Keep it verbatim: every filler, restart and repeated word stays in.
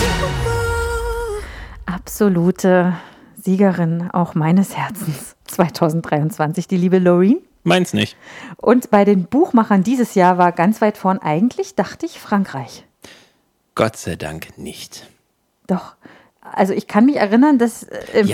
Absolute Siegerin auch meines Herzens zwanzig dreiundzwanzig, die liebe Loreen. Meins nicht. Und bei den Buchmachern dieses Jahr war ganz weit vorn eigentlich, dachte ich, Frankreich. Gott sei Dank nicht. Doch. Also ich kann mich erinnern, dass äh, im